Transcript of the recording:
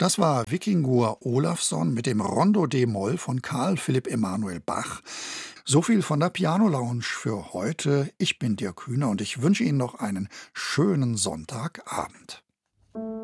Das war Vikingur Olafsson mit dem Rondo d-Moll von Carl Philipp Emanuel Bach. So viel von der Piano Lounge für heute. Ich bin Dirk Hühner und ich wünsche Ihnen noch einen schönen Sonntagabend.